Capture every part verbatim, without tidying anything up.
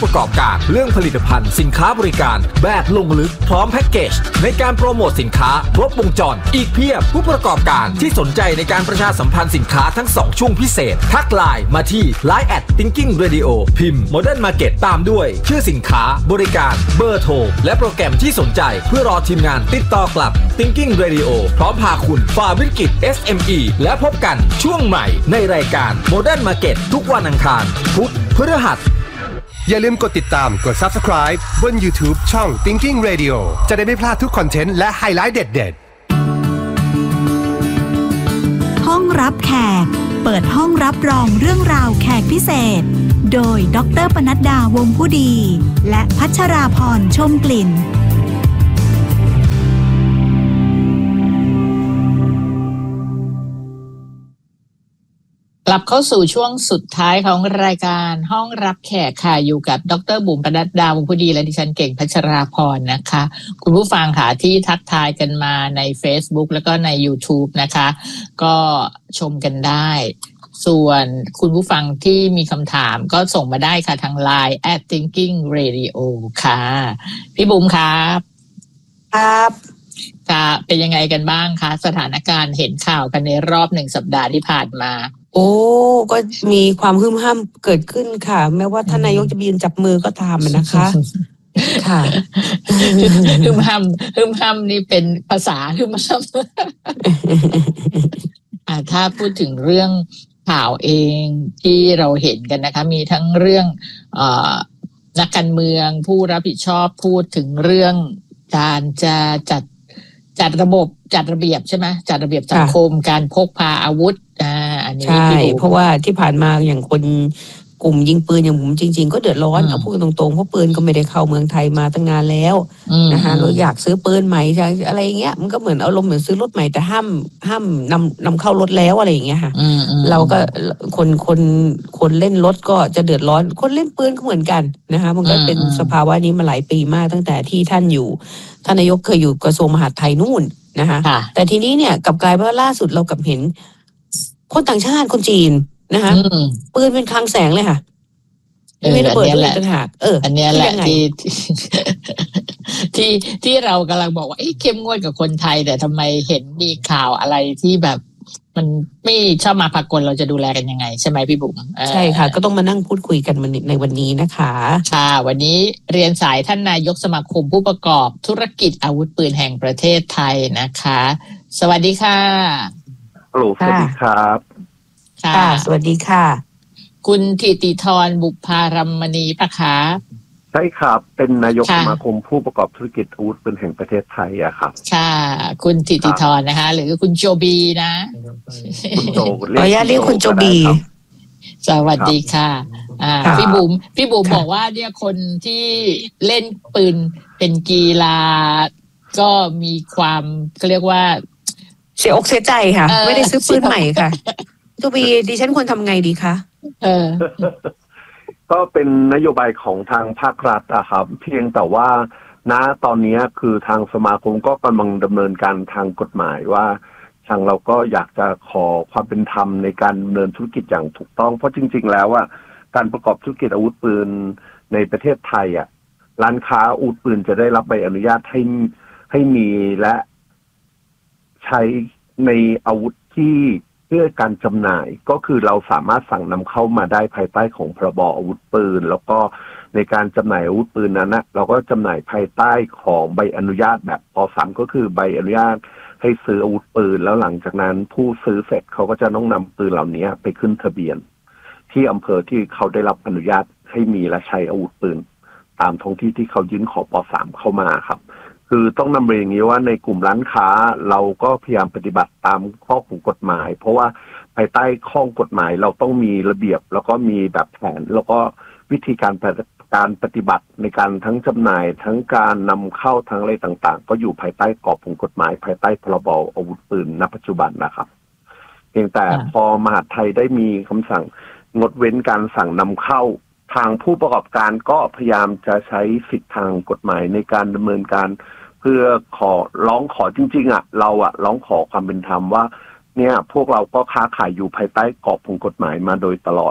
ประกอบการเรื่องผลิตภัณฑ์สินค้าบริการแบบลงลึกพร้อมแพ็กเกจในการโปรโมทสินค้าครบวงจรอีกเพียบผู้ประกอบการที่สนใจในการประชาสัมพันธ์สินค้าทั้งสองช่วงพิเศษทักไลน์มาที่ ไลน์ แอท Thinking Radio พิมพ์ Modern Market ตามด้วยชื่อสินค้าบริการเบอร์โทรและโปรแกรมที่สนใจเพื่อรอทีมงานติดต่อกลับ Thinking Radio พร้อมพาคุณฝ่าวิกฤต เอส เอ็ม อี และพบกันช่วงใหม่ในรายการ Modern Market ทุกวันอังคารพุธพฤหัสอย่าลืมกดติดตามกด Subscribe บน YouTube ช่อง Thinking Radio จะได้ไม่พลาดทุกคอนเทนต์และไฮไลท์เด็ดๆห้องรับแขกเปิดห้องรับรองเรื่องราวแขกพิเศษโดยดร.ปนัดดาวงผู้ดีและพัชราพรชมกลิ่นกลับเข้าสู่ช่วงสุดท้ายของรายการห้องรับแขกค่ะอยู่กับดร.บุ๋มปนัดดาวงผู้ดีและดิฉันเก่งพัชราพรนะคะคุณผู้ฟังค่ะที่ทักทายกันมาใน Facebook แล้วก็ใน YouTube นะคะก็ชมกันได้ส่วนคุณผู้ฟังที่มีคำถามก็ส่งมาได้ค่ะทาง ไลน์ แอท Thinking Radio ค่ะพี่บุ๋มครับครับค่ะเป็นยังไงกันบ้างคะสถานการณ์เห็นข่าวกันในรอบหนึ่งสัปดาห์ที่ผ่านมาโอ้ก็มีความหึ่มห้ำเกิดขึ้นค่ะแม้ว่าท่านนายกจะยืนจับมือก็ตามนะคะค่ะหึ่มห้ำหึ่มห้ำนี่เป็นภาษาหึ่มห้ำอ่าถ้าพูดถึงเรื่องข่าวเองที่เราเห็นกันนะคะมีทั้งเรื่องเอ่อนักการเมืองผู้รับผิดชอบพูดถึงเรื่องการจะจัดจัดระบบจัดระเบียบใช่ไหมจัดระเบียบสังคมการพกพาอาวุธอ่าอันนี้ใช่เพราะว่าที่ผ่านมาอย่างคนกลุ่มยิงปืนอย่างผมจริงๆก็เดือดร้อนเอาพูดตรงๆเพราะปืนก็ไม่ได้เข้าเมืองไทยมาตั้งนานแล้วนะคะเราอยากซื้อปืนใหม่อะไรเงี้ยมันก็เหมือนอารมณ์เหมือนซื้อรถใหม่แต่ห้ามห้ามนำนำเข้ารถแล้วอะไรอย่างเงี้ยค่ะเราก็คนคนคนเล่นรถก็จะเดือดร้อนคนเล่นปืนก็เหมือนกันนะคะมันก็เป็นสภาวะนี้มาหลายปีมากตั้งแต่ที่ท่านอยู่ท่านนายกเคยอยู่กระทรวงมหาดไทยนู่นนะคะแต่ทีนี้เนี่ยกลับกลายเป็นว่าล่าสุดเรากลับเห็นคนต่างชาติคนจีนนะคะปืนเป็นคลังแสงเลยค่ะไม่ระเบิดด้วยต่างหากเอออันนี้แหละที่ที่ที่เรากำลังบอกว่าเอ๊ะเข้มงวดกับคนไทยแต่ทำไมเห็นมีข่าวอะไรที่แบบมันไม่ชอบมาพากลเราจะดูแลกันยังไงใช่ไหมพี่บุ๋มใช่ค่ะก็ต้องมานั่งพูดคุยกันในวันนี้นะคะค่ะวันนี้เรียนสายท่านนายกสมาคมผู้ประกอบธุรกิจอาวุธปืนแห่งประเทศไทยนะคะสวัสดีค่ะฮัลโหลสวัสดีครับค่ะสวัสดีค่ะคุณธิติธรบุพารัมมณีปะคะใช่ครับเป็นนายกสมาคมผู้ประกอบธุรกิจอาวุธปืนแห่งประเทศไทยอะครับค่ะคุณธิติธรนะคะหรือคุณโจบีนะคุณโจขออนุญาตเรียกคุณโจบีสวัสดีค่ะอ่าพี่บุ๋มพี่บุ๋มบอกว่าเนี่ยคนที่เล่นปืนเป็นกีฬาก็มีความเขาเรียกว่าเสียอกเสียใจค่ะไม่ได้ซื้อปืนใหม่ค่ะโจบีดิฉันควรทำไงดีคะเออก็เป็นนโยบายของทางภาครัฐนะครับเพียงแต่ว่าณตอนนี้คือทางสมาคมก็กำลังดำเนินการทางกฎหมายว่าทางเราก็อยากจะขอความเป็นธรรมในการดำเนินธุรกิจอย่างถูกต้องเพราะจริงๆแล้วอ่ะการประกอบธุรกิจอาวุธปืนในประเทศไทยอ่ะร้านค้าอาวุธปืนจะได้รับใบอนุญาตให้ให้มีและใช้ในอาวุธที่เพื่อการจำหน่ายก็คือเราสามารถสั่งนำเข้ามาได้ภายใต้ของพรบอาวุธปืนแล้วก็ในการจำหน่ายอาวุธปืนนั้นนะเราก็จำหน่ายภายใต้ของใบอนุญาตแบบป.สามก็คือใบอนุญาตให้ซื้ออาวุธปืนแล้วหลังจากนั้นผู้ซื้อเสร็จเขาก็จะต้องนำปืนเหล่านี้ไปขึ้นทะเบียนที่อำเภอที่เขาได้รับอนุญาตให้มีและใช้อาวุธปืนตามท้องที่ที่เขายื่นขอป.สามเข้ามาครับคือต้องนำเรียนอย่างนี้ว่าในกลุ่มร้านค้าเราก็พยายามปฏิบัติตามข้อของกฎหมายเพราะว่าภายใต้ข้อกฎหมายเราต้องมีระเบียบแล้วก็มีแบบแผนแล้วก็วิธีการการปฏิบัติในการทั้งจำหน่ายทั้งการนำเข้าทั้งอะไรต่างๆก็อยู่ภายใต้กรอบของกฎหมายภายใต้พรบอาวุธปืนณปัจจุบันนะครับเพียงแต่พอมหาดไทยได้มีคำสั่งงดเว้นการสั่งนำเข้าทางผู้ประกอบการก็พยายามจะใช้สิทธิทางกฎหมายในการดำเนินการเพื่อขอร้องขอจริงๆอ่ะเราอ่ะร้องขอความเป็นธรรมว่าเนี่ยพวกเราก็ค้าขายอยู่ภายใต้กรอบของกฎหมายมาโดยตลอด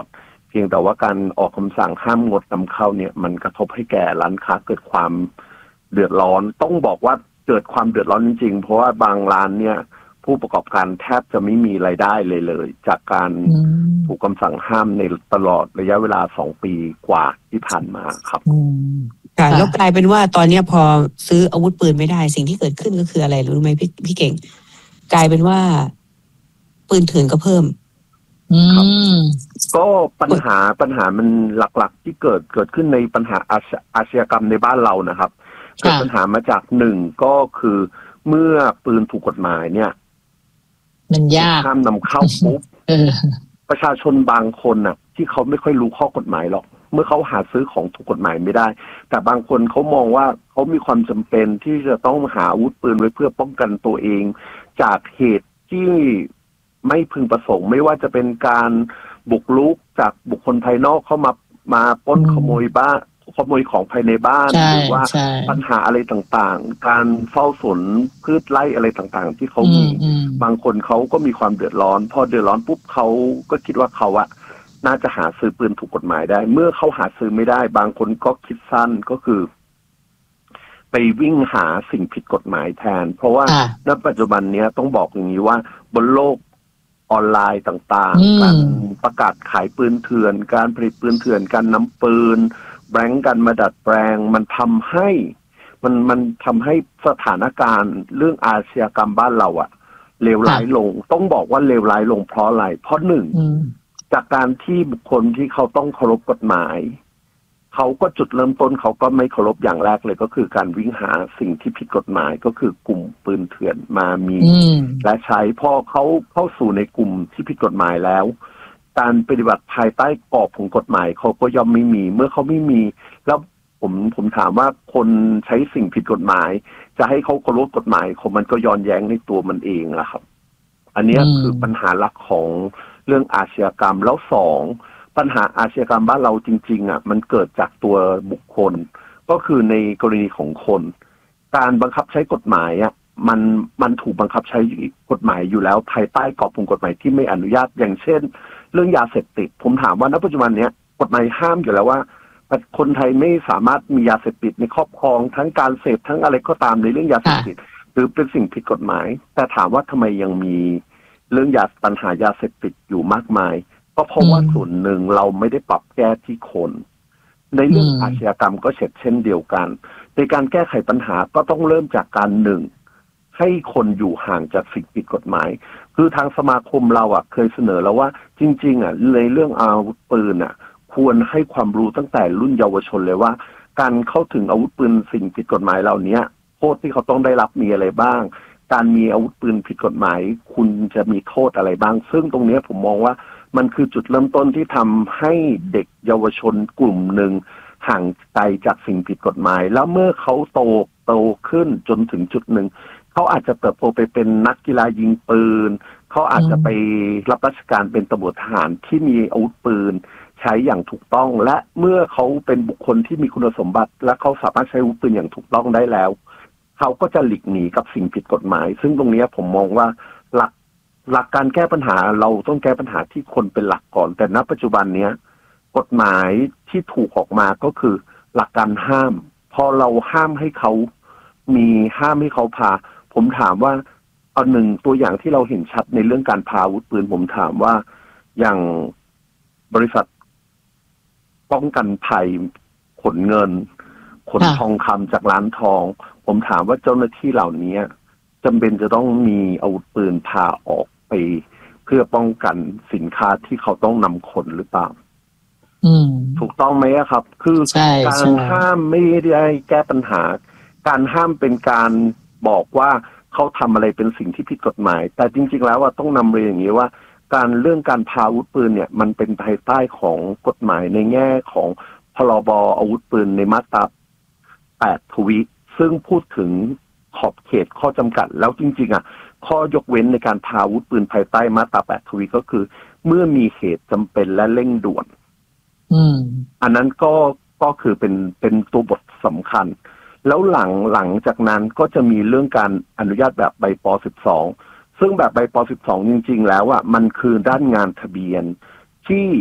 เพียงแต่ว่าการออกคำสั่งห้ามงดนำเข้าเนี่ยมันกระทบให้แก่ร้านค้าเกิดความเดือดร้อนต้องบอกว่าเกิดความเดือดร้อนจริงๆเพราะว่าบางร้านเนี่ยผู้ประกอบการแทบจะไม่มีรายได้เลยเลยจากการถูกคำสั่งห้ามในตลอดระยะเวลาสองปีกว่าที่ผ่านมาครับค่ะแล้วกลายเป็นว่าตอนนี้พอซื้ออาวุธปืนไม่ได้สิ่งที่เกิดขึ้นก็คืออะไรรู้ไหมพี่พี่เก่งกลายเป็นว่าปืนเถื่อนก็เพิ่มครับก็ปัญหาปัญหามันหลักๆที่เกิดเกิดขึ้นในปัญหาอาชญากรรมในบ้านเรานะครับเกิดปัญหามาจากหนึ่งก็คือเมื่อปืนถูกกฎหมายเนี่ยมันยากห้ามนำเข้าปุ๊บประชาชนบางคนน่ะที่เขาไม่ค่อยรู้ข้อกฎหมายหรอกเมื่อเขาหาซื้อของถูกกฎหมายไม่ได้แต่บางคนเขามองว่าเขามีความจำเป็นที่จะต้องหาอาวุธปืนไว้เพื่อป้องกันตัวเองจากเหตุที่ไม่พึงประสงค์ไม่ว่าจะเป็นการบุกรุกจากบุคคลภายนอกเข้ามามาปล้นขโมยบ้านขโมยของภายในบ้านหรือว่าปัญหาอะไรต่างๆการเฝ้าสนพืชไร่อะไรต่างๆที่เขามีบางคนเขาก็มีความเดือดร้อนพอเดือดร้อนปุ๊บเขาก็คิดว่าเขาอะน่าจะหาซื้อปืนถูกกฎหมายได้เมื่อเขาหาซื้อไม่ได้บางคนก็คิดสั้นก็คือไปวิ่งหาสิ่งผิดกฎหมายแทนเพราะว่าณปัจจุบันนี้ต้องบอกอย่างนี้ว่าบนโลกออนไลน์ต่างๆการประกาศขายปืนเถื่อนการผลิตปืนเถื่อนการนำปืนแบงก์กันมาดัดแปลงมันทำให้มันมันทำให้สถานการณ์เรื่องอาชญากรรมบ้านเราอะเลวร้ายลงต้องบอกว่าเลวร้ายลงเพราะอะไรเพราะหนึ่งจากการที่บุคคลที่เขาต้องเคารพกฎหมายเขาก็จุดเริ่มต้นเขาก็ไม่เคารพอย่างแรกเลยก็คือการวิ่งหาสิ่งที่ผิดกฎหมายก็คือกลุ่มปืนเถื่อนมามีและใช้พอเขาเข้าสู่ในกลุ่มที่ผิดกฎหมายแล้วการปฏิบัติภายใต้กรอบของกฎหมายเขาก็ย่อมไม่มีเมื่อเขาไม่มีแล้วผมผมถามว่าคนใช้สิ่งผิดกฎหมายจะให้เขาเคารพกฎหมายเขามันก็ย้อนแย้งในตัวมันเองล่ะครับอันนี้คือปัญหาหลักของเรื่องอาชญากรรมแล้วสองปัญหาอาชญากรรมบ้านเราจริงๆอ่ะมันเกิดจากตัวบุคคลก็คือในกรณีของคนการบังคับใช้กฎหมายอ่ะมันมันถูกบังคับใช้กฎหมายอยู่แล้วภายใต้กรอบของกฎหมายที่ไม่อนุญาตอย่างเช่นเรื่องยาเสพติดผมถามว่าณปัจจุบันเนี้ยกฎหมายห้ามอยู่แล้วว่าคนไทยไม่สามารถมียาเสพติดในครอบครองทั้งการเสพทั้งอะไรก็ตามในเรื่องยาเสพติดหรือเป็นสิ่งผิดกฎหมายแต่ถามว่าทำไมยังมีเรื่องยาปัญหายาเสพติดอยู่มากมายก็เพราะว่าส่วนหนึ่งเราไม่ได้ปรับแก้ที่คนในเรื่องอาชญากรรมก็เช่นเช่นเดียวกันในการแก้ไขปัญหาก็ต้องเริ่มจากการหนึ่งให้คนอยู่ห่างจากสิ่งผิดกฎหมายคือทางสมาคมเราอ่ะเคยเสนอแล้วว่าจริงๆอ่ะในเรื่องอาวุธปืนอ่ะควรให้ความรู้ตั้งแต่รุ่นเยาวชนเลยว่าการเข้าถึงอาวุธปืนสิ่งผิดกฎหมายเหล่านี้โทษที่เขาต้องได้รับมีอะไรบ้างการมีอาวุธปืนผิดกฎหมายคุณจะมีโทษอะไรบ้างซึ่งตรงนี้ผมมองว่ามันคือจุดเริ่มต้นที่ทำให้เด็กเยาวชนกลุ่มหนึ่งห่างไกลจากสิ่งผิดกฎหมายแล้วเมื่อเขาโตโตขึ้นจนถึงจุดหนึ่งเขาอาจจะเติบโตไปเป็นนักกีฬายิงปืนเขาอาจจะไปรับราชการเป็นตำรวจทหารที่มีอาวุธปืนใช้อย่างถูกต้องและเมื่อเขาเป็นบุคคลที่มีคุณสมบัติและเขาสามารถใช้อาวุธปืนอย่างถูกต้องได้แล้วเขาก็จะหลีกหนีกับสิ่งผิดกฎหมายซึ่งตรงนี้ผมมองว่าหลักหลักการแก้ปัญหาเราต้องแก้ปัญหาที่คนเป็นหลักก่อนแต่ณปัจจุบันเนี้ยกฎหมายที่ถูกออกมาก็คือหลักการห้ามพอเราห้ามให้เขามีห้ามให้เขาพาผมถามว่าเอาหนึ่งตัวอย่างที่เราเห็นชัดในเรื่องการพาอาวุธปืนผมถามว่าอย่างบริษัทป้องกันภัยขนเงินขนทองคำจากร้านทองผมถามว่าเจ้าหน้าที่เหล่านี้จำเป็นจะต้องมีอาวุธปืนพาออกไปเพื่อป้องกันสินค้าที่เขาต้องนำขนหรือเปล่าถูกต้องไหมครับคือการห้ามไม่ได้แก้ปัญหาการห้ามเป็นการบอกว่าเขาทำอะไรเป็นสิ่งที่ผิดกฎหมายแต่จริงๆแล้วว่าต้องนำเรียนอย่างนี้ว่าการเรื่องการพาอาวุธปืนเนี่ยมันเป็นภายใต้ของกฎหมายในแง่ของพรบอาวุธปืนในมาตราแปดทวีซึ่งพูดถึงขอบเขตข้อจำกัดแล้วจริงๆอ่ะข้อยกเว้นในการพาอาวุธปืนภายใต้มาตราแปดทวีก็คือเมื่อมีเหตุจำเป็นและเร่งด่วนอันนั้นก็ก็คือเป็นเป็นตัวบทสำคัญแล้วหลังหลังจากนั้นก็จะมีเรื่องการอนุญาตแบบใบป.สิบสองซึ่งแบบใบป.สิบสองจริงๆแล้วอ่ะมันคือด้านงานทะเบียนที่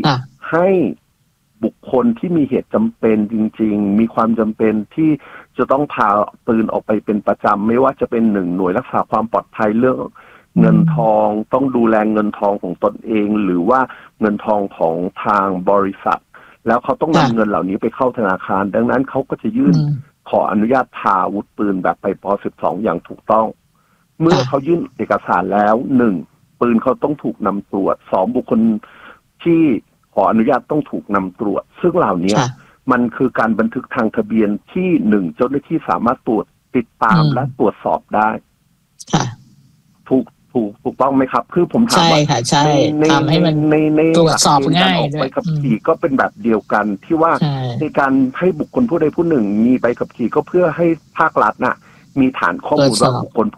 ให้บุคคลที่มีเหตุจำเป็นจริงๆมีความจำเป็นที่จะต้องพาปืนออกไปเป็นประจำไม่ว่าจะเป็นหนึ่งหน่วยรักษาความปลอดภัยเรื่องเงินทองต้องดูแลเงินทองของตนเองหรือว่าเงินทองของทางบริษัทแล้วเขาต้องนำเงินเหล่านี้ไปเข้าธนาคารดังนั้นเขาก็จะยื่นขออนุญาตพาอาวุธปืนแบบไปป สิบสองอย่างถูกต้องเมื่อเขายื่นเอกสารแล้วหนึ่งปืนเขาต้องถูกนำตรวจสองบุคคลที่ขออนุญาตต้องถูกนำตรวจซึ่งเหล่านี้มันคือการบันทึกทางทะเบียนที่หนึ่งเจ้าหน้าที่สามารถตรวจติดตามและตรวจสอบได้ถูกถูกถูกต้องไหมครับคือผมถามว่าในทำให้มันในในตรวจสอบง่ายออกใบขับขี่ก็เป็นแบบเดียวกันที่ว่าในการให้บุคคลผู้ใดผู้หนึ่งมีใบขับขี่ก็เพื่อให้ภาครัฐน่ะมีฐานข้อมูลว่าบุคคล